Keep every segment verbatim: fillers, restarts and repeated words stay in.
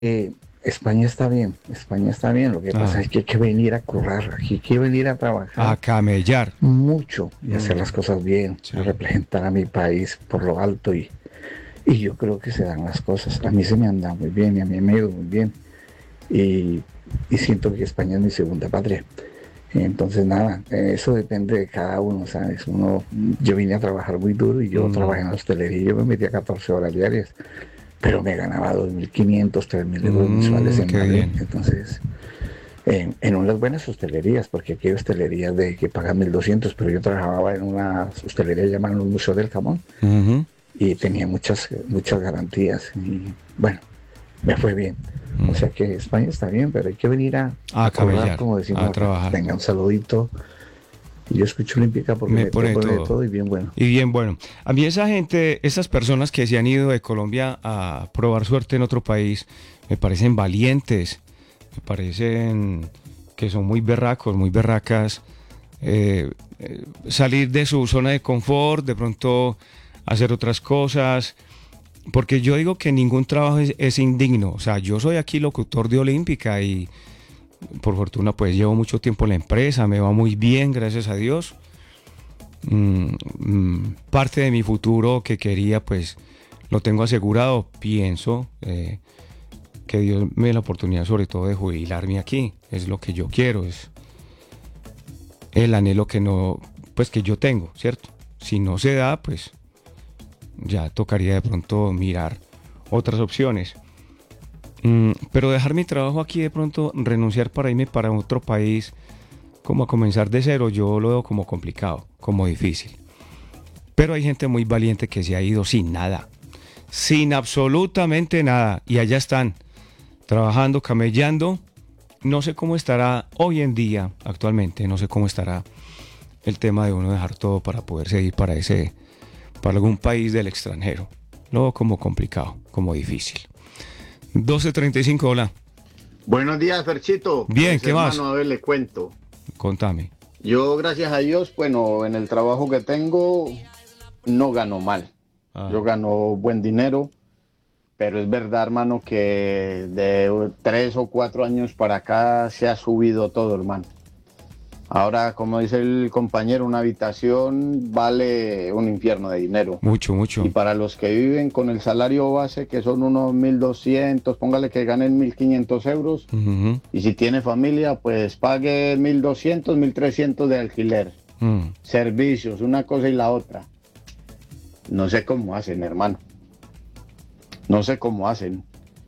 Eh, España está bien, España está bien. Lo que pasa Ah, es que hay que venir a currar, aquí hay que venir a a trabajar camellar. mucho y hacer las Mm, cosas bien, a sí. representar a mi país por lo alto y, y yo creo que se dan las cosas. A mí se me anda muy bien y a mí me ha ido muy bien y, y siento que España es mi segunda patria. Entonces, nada, eh, eso depende de cada uno, ¿sabes? Uno, yo vine a trabajar muy duro y yo trabajé Mm, en la hostelería y yo me metía catorce horas diarias, pero me ganaba dos mil quinientos, tres mil euros mensuales mm, en qué Madrid. bien. Entonces, en, en unas buenas hostelerías, porque aquí hay hostelerías de que pagan mil doscientos, pero yo trabajaba en una hostelería llamada el Museo del Jamón Ujú, y tenía muchas, muchas garantías y bueno, me fue bien. O mm. sea que España está bien, pero hay que venir a, A a currar, camellar, como a decimos acá. trabajar. Venga, un saludito. Y yo escucho Olímpica porque Me me pone toco de todo. todo y bien bueno. Y bien, bueno, a mí esa gente, esas personas que se han ido de Colombia a probar suerte en otro país, me parecen valientes, me parecen que son muy berracos, muy berracas. eh, eh, Salir de su zona de confort, de pronto hacer otras cosas, porque yo digo que ningún trabajo es, es indigno. O sea, yo soy aquí locutor de Olímpica y por fortuna pues llevo mucho tiempo en la empresa, me va muy bien, gracias a Dios. Mm, mm, parte de mi futuro que quería, pues lo tengo asegurado. Pienso eh, que Dios me dé la oportunidad, sobre todo, de jubilarme aquí. Es lo que yo quiero, es el anhelo que no, pues que yo tengo, ¿cierto? Si no se da, pues ya tocaría de pronto mirar otras opciones. Mm, pero dejar mi trabajo aquí, de pronto renunciar para irme para otro país, como a comenzar de cero, yo lo veo como complicado, como difícil. Pero hay gente muy valiente que se ha ido sin nada, sin absolutamente nada. Y allá están, trabajando, camellando. No sé cómo estará hoy en día, actualmente, no sé cómo estará el tema de uno dejar todo para poder seguir para ese, para algún país del extranjero. Lo veo como complicado, como difícil. Doce treinta y cinco, hola. Buenos días, Ferchito. Bien, Pues ¿qué más? hermano, a ver, le cuento. Contame. Yo, gracias a Dios, bueno, en el trabajo que tengo, no gano mal. Yo Ah, gano buen dinero, pero es verdad, hermano, que de tres o cuatro años para acá se ha subido todo, hermano. Ahora, como dice el compañero, una habitación vale un infierno de dinero. mucho, Y mucho. para los que viven con el salario base, que son unos mil doscientos, póngale que ganen mil quinientos euros, Ujú, y si tiene familia, pues pague mil doscientos, mil trescientos de alquiler, mm. servicios, una cosa y la otra. No sé cómo hacen, hermano. No sé cómo hacen.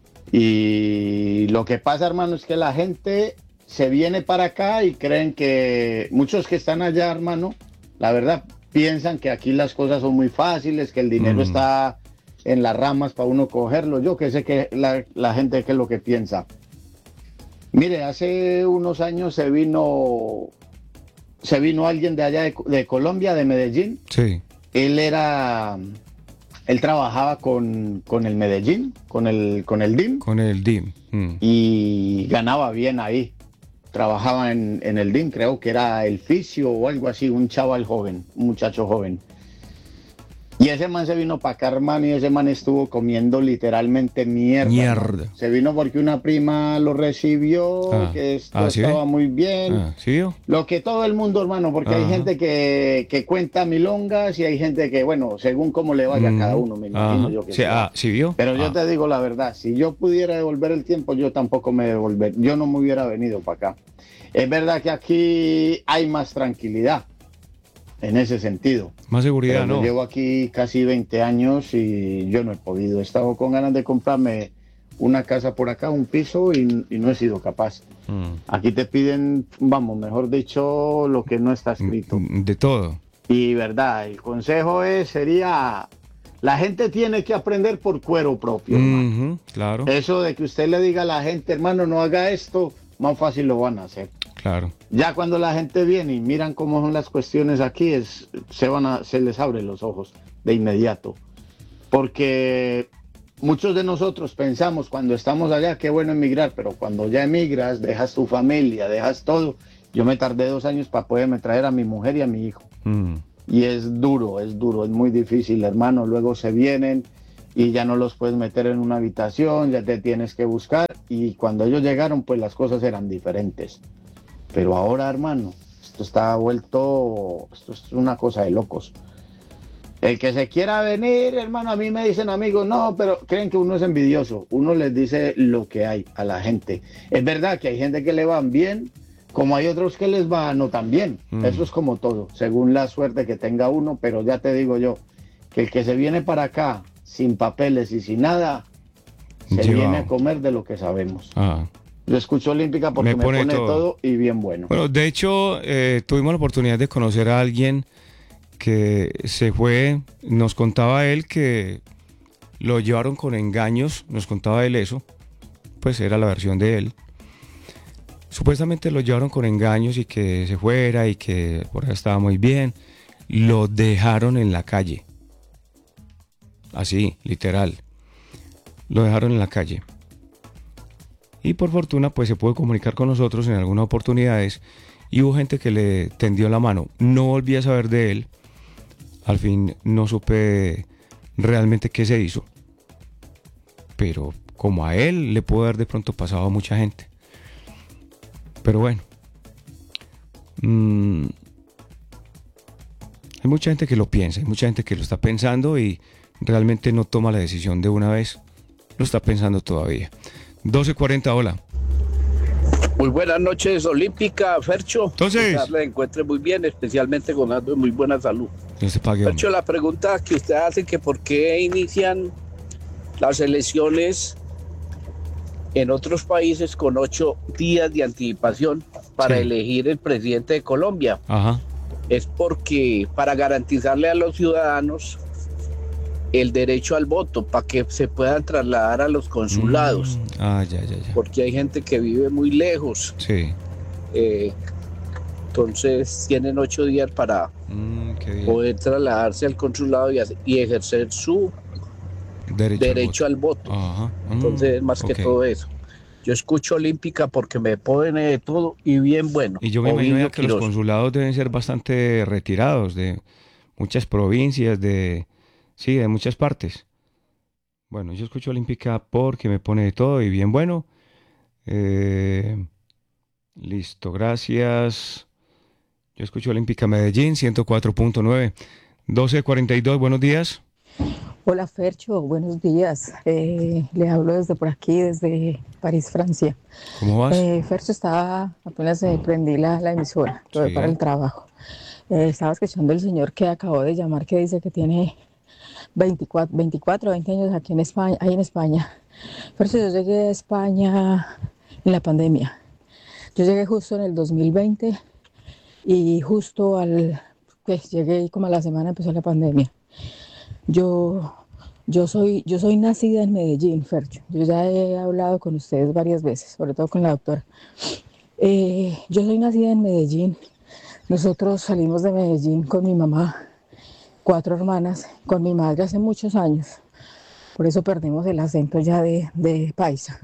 Y lo que pasa, hermano, es que la gente se viene para acá y creen que muchos que están allá, hermano, la verdad, piensan que aquí las cosas son muy fáciles, que el dinero Mm, está en las ramas para uno cogerlo. Yo que sé que la, la gente que es lo que piensa. Mire, hace unos años se vino se vino alguien de allá de, de Colombia, de Medellín. sí, Él era, él trabajaba con, con el Medellín, con el, con el D I M, con el D I M. Mm, y ganaba bien ahí. Trabajaba en, en el D I M, creo que era el fisio o algo así, un chaval joven, un muchacho joven. Y ese man se vino para acá, hermano, y ese man estuvo comiendo literalmente mierda, hermano. mierda. Se vino porque una prima lo recibió, Ah, que esto ah, ¿sí ve? estaba muy bien. Ah, ¿sí vio? Lo que todo el mundo, hermano, porque hay Ajá. gente que, que cuenta milongas y hay gente que, bueno, según cómo le vaya a cada Ujú, uno, me imagino ajá. yo que Sí, será. ah, ¿sí vio? Pero yo Ah, te digo la verdad, si yo pudiera devolver el tiempo, yo tampoco me devolver, yo no me hubiera venido para acá. Es verdad que aquí hay más tranquilidad en ese sentido, más pero seguridad, yo ¿no? llevo aquí casi veinte años y yo no he podido. He estado con ganas de comprarme una casa por acá, un piso, y, y no he sido capaz. Mm, Aquí te piden, vamos, mejor dicho, lo que no está mm, escrito. mm, de todo. Y verdad, el consejo es, sería, la gente tiene que aprender por cuero propio, hermano. Ujú, claro, Eso de que usted le diga a la gente, hermano, no haga esto, más fácil lo van a hacer. claro. Ya cuando la gente viene y miran cómo son las cuestiones aquí, es, se, van a, se les abren los ojos de inmediato. Porque muchos de nosotros pensamos cuando estamos allá, qué bueno emigrar, pero cuando ya emigras, dejas tu familia, dejas todo. Yo me tardé dos años para poderme traer a mi mujer y a mi hijo. Mm, Y es duro, es duro, es muy difícil, hermano. Luego se vienen y ya no los puedes meter en una habitación, ya te tienes que buscar, y cuando ellos llegaron pues las cosas eran diferentes. Pero ahora, hermano, esto está vuelto, esto es una cosa de locos. El que se quiera venir, hermano, a mí me dicen amigos, no, pero creen que uno es envidioso. Uno les dice lo que hay a la gente. Es verdad que hay gente que le van bien, como hay otros que les va no tan bien. Mm. Eso es como todo, según la suerte que tenga uno, pero ya te digo yo, que el que se viene para acá sin papeles y sin nada, se Llevado. viene a comer de lo que sabemos. Ah. Yo escucho Olímpica porque me pone, me pone todo. todo y bien bueno. Bueno, de hecho, eh, tuvimos la oportunidad de conocer a alguien que se fue, nos contaba él que lo llevaron con engaños, nos contaba él eso, pues era la versión de él. Supuestamente lo llevaron con engaños y que se fuera y que por ahí estaba muy bien. Lo dejaron en la calle. Así, literal. Lo dejaron en la calle. Y por fortuna, pues se pudo comunicar con nosotros en algunas oportunidades y hubo gente que le tendió la mano. No volví a saber de él. Al fin no supe realmente qué se hizo. Pero como a él le pudo haber de pronto pasado a mucha gente. Pero bueno. Mmm, hay mucha gente que lo piensa, hay mucha gente que lo está pensando y realmente no toma la decisión de una vez. Lo está pensando todavía. doce cuarenta, hola. Muy buenas noches, Olímpica, Fercho. Entonces. Que le encuentre muy bien, especialmente con algo de muy buena salud. Se pague, Fercho, la pregunta que usted hace, que por qué inician las elecciones en otros países con ocho días de anticipación para sí. elegir el presidente de Colombia. Ajá. Es porque para garantizarle a los ciudadanos el derecho al voto, para que se puedan trasladar a los consulados. Mm, ah, ya, ya, ya. Porque hay gente que vive muy lejos. Sí. Eh, entonces tienen ocho días para mm, poder trasladarse al consulado y, y ejercer su derecho, derecho al voto. Al voto. Ajá. Mm, entonces, más okay. que todo eso. Yo escucho Olímpica porque me pone de todo y bien bueno. Y yo me imagino ya que los consulados deben ser bastante retirados de muchas provincias, de sí, de muchas partes. Bueno, yo escucho Olímpica porque me pone de todo y bien bueno. Eh, listo, gracias. Yo escucho Olímpica Medellín, ciento cuatro punto nueve. doce cuarenta y dos, buenos días. Hola Fercho, buenos días. Eh, le hablo desde por aquí, desde París, Francia. ¿Cómo vas? Eh, Fercho, estaba, apenas eh, prendí la, la emisora, lo sí. para el trabajo. Eh, estaba escuchando el señor que acabó de llamar, que dice que tiene veinticuatro, veinticuatro, veinte años aquí en España, ahí en España. Fercho, yo llegué a España en la pandemia. Yo llegué justo en el dos mil veinte y justo al, pues llegué como a la semana empezó la pandemia. Yo, yo, soy, yo soy nacida en Medellín, Fercho. Yo ya he hablado con ustedes varias veces, sobre todo con la doctora. Eh, yo soy nacida en Medellín. Nosotros salimos de Medellín con mi mamá, cuatro hermanas, con mi madre hace muchos años. Por eso perdimos el acento ya de, de paisa.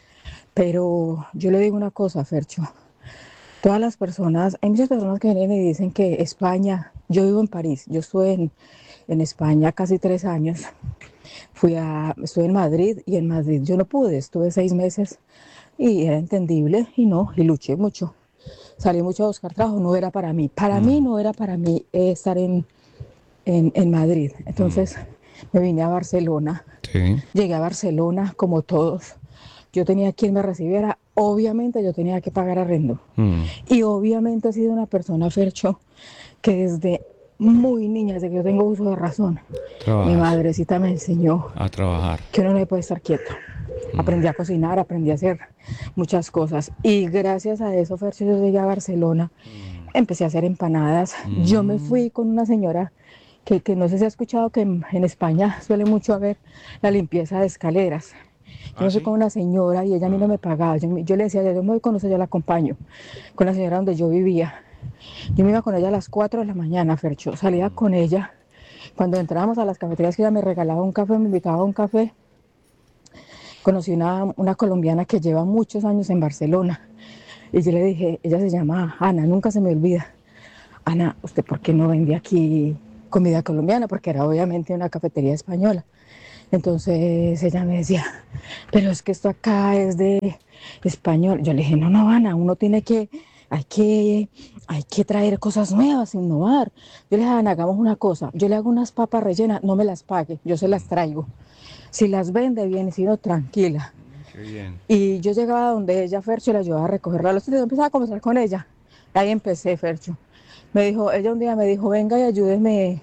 Pero yo le digo una cosa, Fercho. Todas las personas, hay muchas personas que vienen y dicen que España, yo vivo en París, yo estuve en... en España casi tres años, fui a, estuve en Madrid y en Madrid yo no pude, estuve seis meses y era entendible y no, y luché mucho, salí mucho a buscar trabajo, no era para mí, para mm. mí no era para mí eh, estar en, en, en Madrid, entonces mm. me vine a Barcelona, sí. llegué a Barcelona como todos, yo tenía quien me recibiera, obviamente yo tenía que pagar arrendo mm. y obviamente he sido una persona, Fercho, que desde muy niña, desde que yo tengo uso de razón. Trabajas. Mi madrecita me enseñó a trabajar, que uno no puede estar quieto. Mm. Aprendí a cocinar, aprendí a hacer muchas cosas. Y gracias a eso, Fercho, yo llegué a Barcelona, mm. empecé a hacer empanadas. Mm. Yo me fui con una señora que, que no sé si ha escuchado que en, en España suele mucho haber la limpieza de escaleras. Yo me fui con una señora y ella a mí no me pagaba. Yo, yo le decía, yo me voy con usted, yo la acompaño. Con la señora donde yo vivía. Yo me iba con ella a las cuatro de la mañana, Fercho, salía con ella. Cuando entrábamos a las cafeterías, que ella me regalaba un café, me invitaba a un café. Conocí una, una colombiana que lleva muchos años en Barcelona. Y yo le dije, ella se llama Ana, nunca se me olvida. Ana, ¿usted por qué no vende aquí comida colombiana? Porque era obviamente una cafetería española. Entonces ella me decía, pero es que esto acá es de español. Yo le dije, no, no, Ana, uno tiene que, hay que, hay que traer cosas nuevas, innovar. Yo le dije, Ana, hagamos una cosa, yo le hago unas papas rellenas, no me las pague, yo se las traigo. Si las vende bien y si no, tranquila. Qué bien. Y yo llegaba donde ella, Fercho, y la ayudaba a recogerla a los sitios, empezaba a conversar con ella. Ahí empecé, Fercho. Me dijo, ella un día me dijo, venga y ayúdeme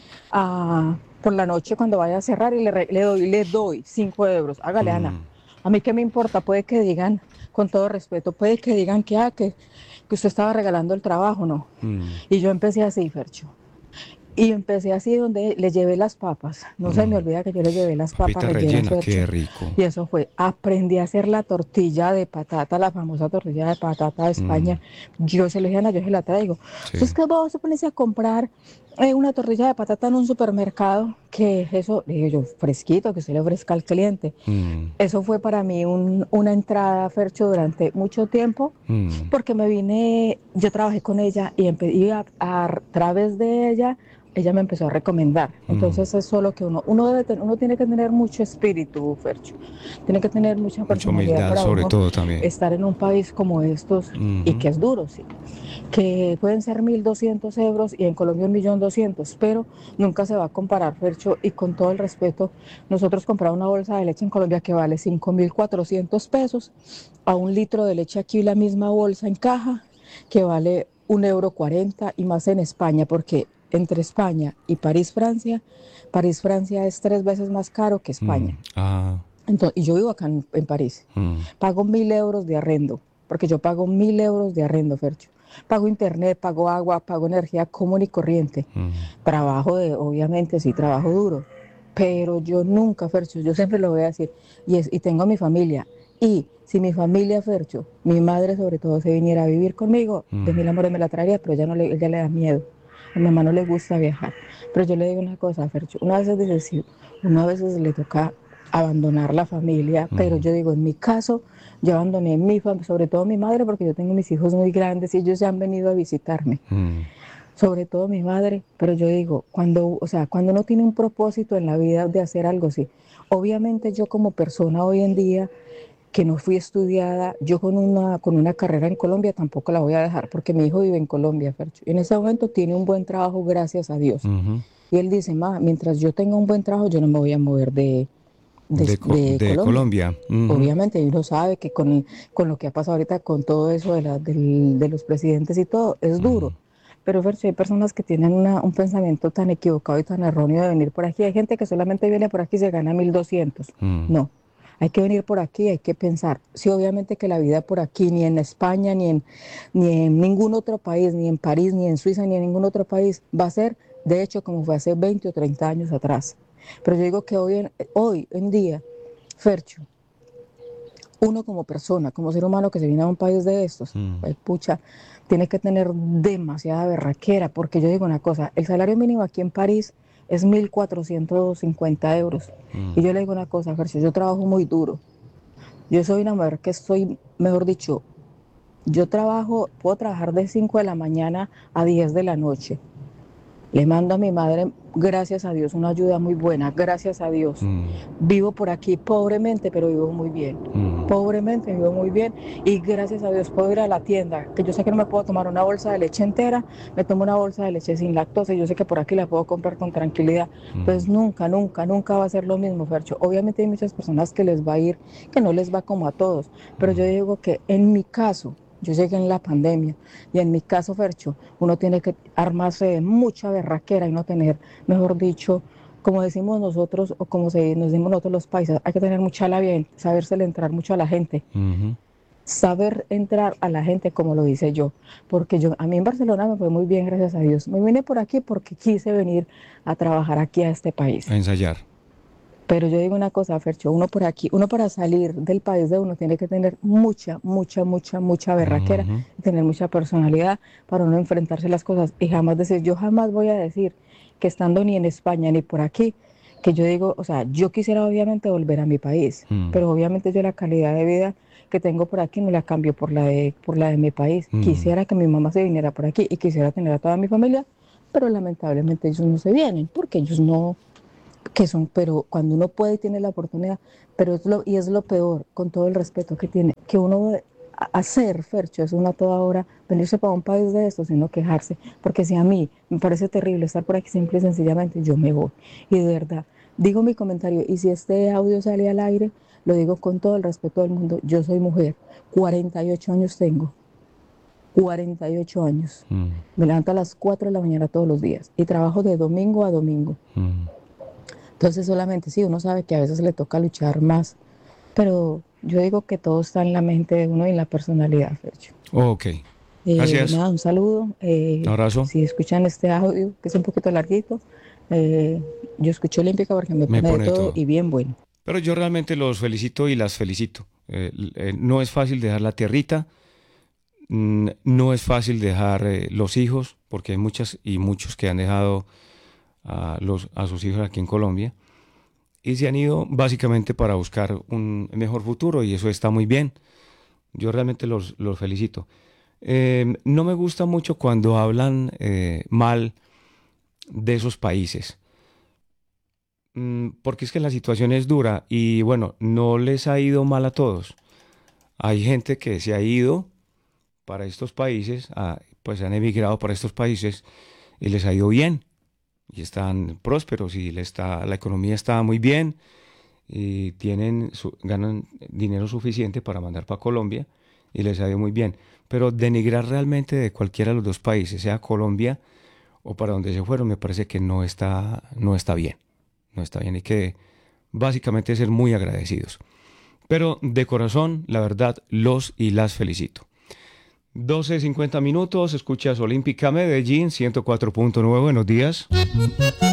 a, por la noche cuando vaya a cerrar y le, re- le doy, le doy cinco euros. Hágale, Mm. Ana. A mí qué me importa, puede que digan, con todo respeto, puede que digan que, ah, que, que usted estaba regalando el trabajo, ¿no? Mm. Y yo empecé así, Fercho. Y empecé así donde le llevé las papas. No se me Mm. olvida que yo le llevé las papas Papita rellenas, rellena, qué Fercho. rico. Y eso fue, aprendí a hacer la tortilla de patata, la famosa tortilla de patata de España. Yo se lo dije a Ana, yo se la traigo. Sí. Entonces, que vos se pones a comprar eh, una tortilla de patata en un supermercado, que eso, le digo yo, fresquito, que se le ofrezca al cliente. Mm. Eso fue para mí un- una entrada, Fercho, durante mucho tiempo, Mm. porque me vine, yo trabajé con ella y, empe- y a, a través de ella, ella me empezó a recomendar. Entonces es solo que uno, uno debe ten- uno tiene que tener mucho espíritu, Fercho. Tiene que tener mucha Mucha personalidad humildad, para sobre uno todo también. estar en un país como estos y Ujú. que es duro, sí. Que pueden ser mil doscientos euros y en Colombia un millón doscientos, pero nunca se va a comparar, Fercho, y con todo el respeto, nosotros compramos una bolsa de leche en Colombia que vale cinco mil cuatrocientos pesos, a un litro de leche aquí la misma bolsa en caja que vale un euro cuarenta y más en España, porque entre España y París, Francia, París, Francia es tres veces más caro que España. Mm. Ah. Entonces, y yo vivo acá en, en París. Mm. Pago mil euros de arrendo, porque yo pago mil euros de arrendo, Fercho. Pago internet, pago agua, pago energía común y corriente. Mm. Trabajo de, obviamente, sí, trabajo duro. Pero yo nunca, Fercho, yo siempre lo voy a decir, y, es, y tengo mi familia. Y si mi familia, Fercho, mi madre sobre todo, se viniera a vivir conmigo, de Mm. mil amores me la traería, pero ella, no le, ella le da miedo. A mi mamá no le gusta viajar. Pero yo le digo una cosa, Fercho, una vez dice sí, uno a veces le toca abandonar la familia, pero Mm. yo digo, en mi caso, yo abandoné mi familia, sobre todo mi madre, porque yo tengo mis hijos muy grandes y ellos ya han venido a visitarme, Mm. sobre todo mi madre, pero yo digo, cuando, o sea, cuando uno tiene un propósito en la vida de hacer algo así, obviamente yo como persona hoy en día, que no fui estudiada, yo con una, con una carrera en Colombia tampoco la voy a dejar, porque mi hijo vive en Colombia, Fercho, y en ese momento tiene un buen trabajo, gracias a Dios. Ujú. Y él dice, ma, mientras yo tenga un buen trabajo, yo no me voy a mover de, de, De, Co- de de Colombia. Colombia. Ujú. Obviamente, y uno sabe que con, con lo que ha pasado ahorita, con todo eso de, la, del- de los presidentes y todo, es duro. Pero, Fercho, hay personas que tienen una- un pensamiento tan equivocado y tan erróneo de venir por aquí. Hay gente que solamente viene por aquí y se gana mil doscientos. Mm. No, hay que venir por aquí, hay que pensar. Sí, obviamente que la vida por aquí, ni en España, ni en, ni en ningún otro país, ni en París, ni en Suiza, ni en ningún otro país, va a ser, de hecho, como fue hace veinte o treinta años atrás. Pero yo digo que hoy en, hoy en día, Fercho, uno como persona, como ser humano que se viene a un país de estos, Mm. pues, pucha, tiene que tener demasiada berraquera, porque yo digo una cosa, el salario mínimo aquí en París es mil cuatrocientos cincuenta euros. Mm. Y yo le digo una cosa, Fercho, yo trabajo muy duro. Yo soy una mujer que estoy, mejor dicho, yo trabajo, puedo trabajar de cinco de la mañana a diez de la noche. Le mando a mi madre, gracias a Dios, una ayuda muy buena, gracias a Dios. Mm. Vivo por aquí pobremente, pero vivo muy bien. Mm. Pobremente vivo muy bien y gracias a Dios puedo ir a la tienda, que yo sé que no me puedo tomar una bolsa de leche entera, me tomo una bolsa de leche sin lactosa y yo sé que por aquí la puedo comprar con tranquilidad. Pues nunca, nunca, nunca va a ser lo mismo, Fercho. Obviamente hay muchas personas que les va a ir, que no les va como a todos, pero yo digo que en mi caso, yo llegué en la pandemia y en mi caso, Fercho, uno tiene que armarse de mucha berraquera y no tener, mejor dicho, como decimos nosotros o como se, nos decimos nosotros los paisas, hay que tener mucha labia y sabérsele entrar mucho a la gente. Ujú. Saber entrar a la gente como lo dice yo, porque yo a mí en Barcelona me fue muy bien, gracias a Dios. Me vine por aquí porque quise venir a trabajar aquí a este país. A ensayar. Pero yo digo una cosa, Fercho, uno por aquí, uno para salir del país de uno tiene que tener mucha, mucha, mucha, mucha berraquera, Ujú. y tener mucha personalidad para uno enfrentarse a las cosas y jamás decir, yo jamás voy a decir que estando ni en España ni por aquí, que yo digo, o sea, yo quisiera obviamente volver a mi país, Mm. pero obviamente yo la calidad de vida que tengo por aquí no la cambio por la de, por la de mi país. Mm. Quisiera que mi mamá se viniera por aquí y quisiera tener a toda mi familia, pero lamentablemente ellos no se vienen porque ellos no que son, pero cuando uno puede y tiene la oportunidad, pero es lo, y es lo peor, con todo el respeto que tiene, que uno hacer, Fercho, es una toda hora venirse para un país de estos, sino quejarse, porque si a mí me parece terrible estar por aquí simple y sencillamente, yo me voy, y de verdad, digo mi comentario, y si este audio sale al aire, lo digo con todo el respeto del mundo, yo soy mujer, cuarenta y ocho años tengo, cuarenta y ocho años, mm. me levanto a las cuatro de la mañana todos los días, y trabajo de domingo a domingo, mm. entonces solamente sí, uno sabe que a veces le toca luchar más, pero yo digo que todo está en la mente de uno y en la personalidad, Fercho. Ok, gracias. Eh, nada, un saludo. Eh, un abrazo. Si escuchan este audio, que es un poquito larguito, eh, yo escucho Olímpica porque me, me pone, pone de todo, todo y bien bueno. Pero yo realmente los felicito y las felicito. Eh, eh, no es fácil dejar la tierrita, mm, no es fácil dejar eh, los hijos, porque hay muchas y muchos que han dejado a, los, a sus hijos aquí en Colombia. Y se han ido básicamente para buscar un mejor futuro y eso está muy bien. Yo realmente los, los felicito. Eh, no me gusta mucho cuando hablan eh, mal de esos países. Mm, porque es que la situación es dura y bueno, no les ha ido mal a todos. Hay gente que se ha ido para estos países, a, pues han emigrado para estos países y les ha ido bien. Y están prósperos y le está, la economía está muy bien y tienen su, ganan dinero suficiente para mandar para Colombia y les ha ido muy bien. Pero denigrar realmente de cualquiera de los dos países, sea Colombia o para donde se fueron, me parece que no está, no está bien. No está bien, hay que básicamente ser muy agradecidos. Pero de corazón, la verdad, los y las felicito. doce cincuenta minutos, escuchas Olímpica Medellín, ciento cuatro punto nueve, buenos días.